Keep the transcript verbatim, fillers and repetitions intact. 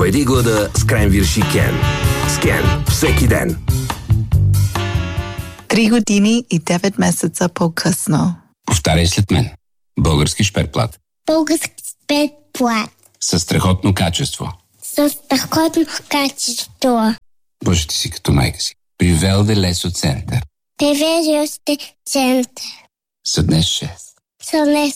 Победи глада с кренвирши Кен. С Кен всеки ден. Три години и девет месеца по-късно. Повтаряй след мен. Български шперплат. Български шперплат. Със страхотно качество. Със страхотно качество. Боже, ти си като майка си. При Велде Лесо Център. При Велде Лесо Център. Са днес шест. Са днес